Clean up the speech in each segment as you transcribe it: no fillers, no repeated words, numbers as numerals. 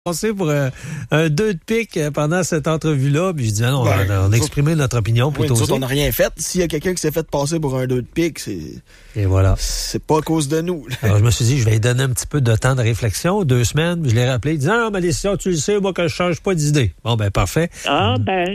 Passé pour un 2 de pique pendant cette entrevue-là. Puis je dis, non, on a exprimé notre opinion plutôt. Oui, on n'a rien fait. S'il y a quelqu'un qui s'est fait passer pour un 2 de pique, et voilà. C'est pas à cause de nous. Alors, je me suis dit, je vais lui donner un petit peu de temps de réflexion, 2 semaines. Je l'ai rappelé, disant, non, ma décision, tu le sais, moi, que je change pas d'idée. Bon, ben, parfait. Ah, ben.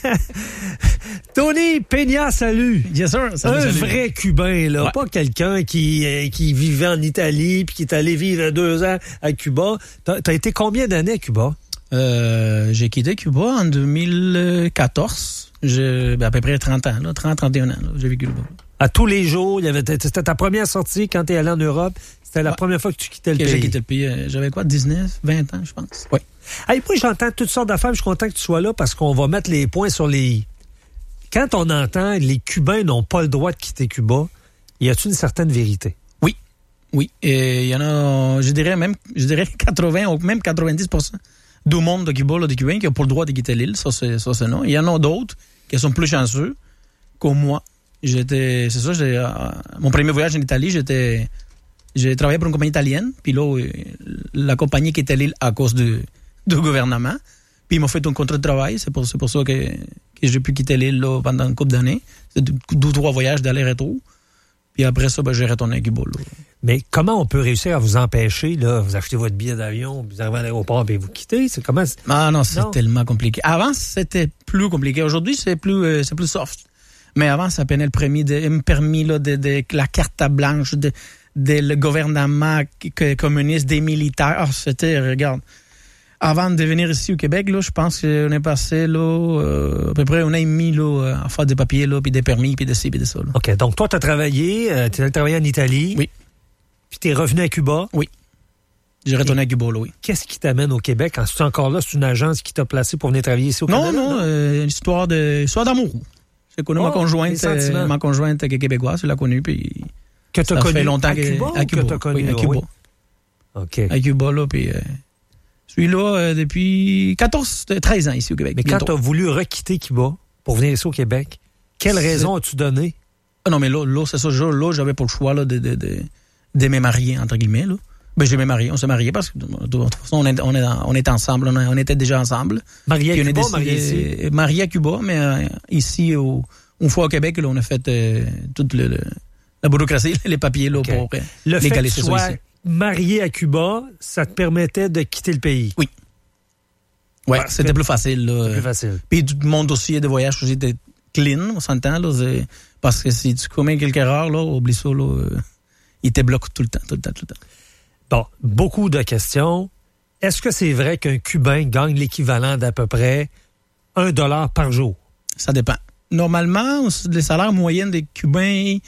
Tony Peña, salut. Bien sûr. Salut. Vrai Cubain, là. Ouais. Pas quelqu'un qui vivait en Italie puis qui est allé vivre 2 ans à Cuba. T'as été combien d'années à Cuba? J'ai quitté Cuba en 2014. J'ai à peu près 30 ans, là, 30-31 ans. Là, j'ai vécu là-bas. À tous les jours, c'était ta première sortie quand tu es allé en Europe. C'était la première fois que tu quittais le pays. J'ai quitté le pays. J'avais quoi, 19, 20 ans, je pense. Oui. Hey, moi, j'entends toutes sortes d'affaires. Je suis content que tu sois là parce qu'on va mettre les points sur les i. Quand on entend les Cubains n'ont pas le droit de quitter Cuba, y a-t-il une certaine vérité? Oui. Et il y en a, je dirais 80 ou même 90% du monde de Cuba, là, des Cubains, qui n'ont pas le droit de quitter l'île. Ça, c'est non. Il y en a d'autres qui sont plus chanceux que moi. Mon premier voyage en Italie, j'ai travaillé pour une compagnie italienne, puis là, la compagnie quittait l'île à cause du gouvernement, puis ils m'ont fait un contrat de travail, c'est pour ça que j'ai pu quitter l'île là, pendant une couple d'années. C'est 2 ou 3 voyages d'aller-retour, puis après ça, j'ai retourné à Cuba. Là. Mais comment on peut réussir à vous empêcher, là, vous achetez votre billet d'avion, vous arrivez à l'aéroport, et vous quittez? C'est comment? Non, c'est tellement compliqué. Avant, c'était plus compliqué. Aujourd'hui, c'est plus soft. Mais avant, ça prenait le permis là, de la carte blanche le gouvernement communiste, des militaires. Oh, c'était, regarde, avant de venir ici au Québec, là, je pense qu'on est passé là, à peu près un an et demi là, à faire des papiers, là, puis des permis, puis de ci, puis de ça. Là. OK, donc toi, tu as travaillé, tu as travaillé en Italie. Oui. Puis tu es revenu à Cuba. Oui. J'ai retourné à Cuba, là, oui. Qu'est-ce qui t'amène au Québec? C'est encore là, c'est une agence qui t'a placé pour venir travailler ici au Canada? Non, une histoire d'amour. J'ai connu ma conjointe québécoise, je l'ai connue, puis... Que tu as connu longtemps à Cuba? À Cuba, à Cuba. Oui. OK. À Cuba, là, puis... je suis là depuis 13 ans ici au Québec. Mais quand tu as voulu requitter Cuba pour venir ici au Québec, quelle raison as-tu donné? Non, mais là, c'est ça. Là, j'avais pas le choix là, de me marier, entre guillemets. Là. Ben, j'ai me marié. On s'est mariés parce que, de toute façon, on est ensemble. On était déjà ensemble. Marié à Cuba, marié ici? Marié à Cuba, mais ici, une fois au Québec, là, on a fait toute la bureaucratie, les papiers là, pour le fait que tu sois marié à Cuba, ça te permettait de quitter le pays? Oui. Ouais, c'était plus facile. Là. Plus facile. Puis tout le monde aussi, des voyages aussi étaient clean, on s'entend. Là, parce que si tu commets quelque erreur, là, oublie ça, là, il te bloque tout le temps. Bon, beaucoup de questions. Est-ce que c'est vrai qu'un Cubain gagne l'équivalent d'à peu près $1 par jour? Ça dépend. Normalement, les salaires moyens des Cubains,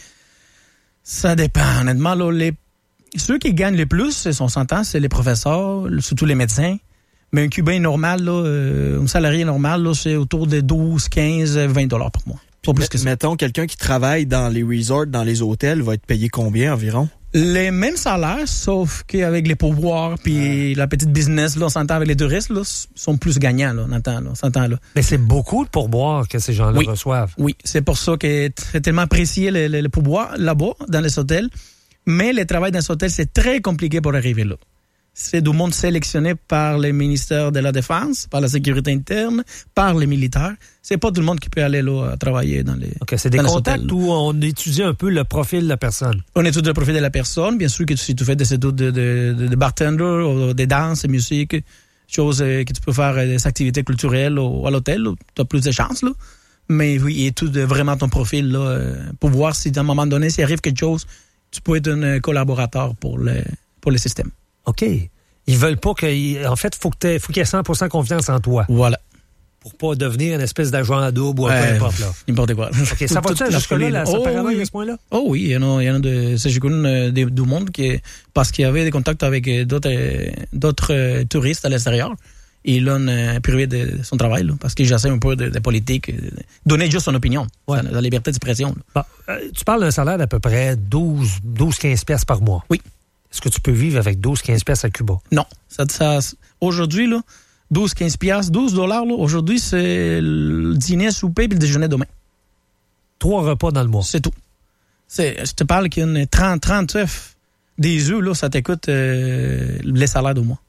ça dépend. Honnêtement, là, ceux qui gagnent le plus, on s'entend, c'est les professeurs, surtout les médecins. Mais un Cubain normal, là, un salarié normal, là, c'est autour de 12, 15, $20 par mois. Pas plus que ça. Mettons, quelqu'un qui travaille dans les resorts, dans les hôtels, va être payé combien environ? Les mêmes salaires, sauf qu'avec les pourboires puis la petite business, là, on s'entend avec les touristes, là, sont plus gagnants, là, on s'entend, là. Mais c'est beaucoup de pourboires que ces gens-là reçoivent. Oui, c'est pour ça que c'est tellement apprécié le pourboire là-bas, dans les hôtels. Mais le travail dans les hôtels, c'est très compliqué pour arriver là. C'est du monde sélectionné par les ministères de la Défense, par la sécurité interne, par les militaires. C'est pas tout le monde qui peut aller là travailler dans les OK, c'est des contacts où on étudie un peu le profil de la personne. On étudie le profil de la personne. Bien sûr que si tu fais des études de bartender, ou des danses, de musique, choses que tu peux faire, des activités culturelles à l'hôtel, tu as plus de chances. Là. Mais oui, étude vraiment ton profil là, pour voir si à un moment donné, s'il arrive quelque chose, tu peux être un collaborateur pour le système. OK. Ils veulent pas que... En fait, faut qu'il y ait 100% confiance en toi. Voilà. Pour pas devenir une espèce d'agent à double ou peu importe, là. N'importe quoi. OK, ça va-tu jusque-là, ça paraît à ce point-là? Oh oui, il y en a j'ai connu du monde parce qu'il y avait des contacts avec d'autres touristes à l'extérieur. Et il a privé de son travail, là, parce qu'il j'essaie un peu de politique, donner juste son opinion, la liberté d'expression. Bon, tu parles d'un salaire d'à peu près 12-15 piastres par mois. Oui. Est-ce que tu peux vivre avec 12-15 piastres à Cuba? Non. Aujourd'hui, là, 12-15 piastres, $12, là, aujourd'hui, c'est le dîner, souper et le déjeuner demain. 3 repas dans le mois. C'est tout. Je te parle qu'il y a une 30 œufs, des œufs, là, ça t'écoute les salaires de mois.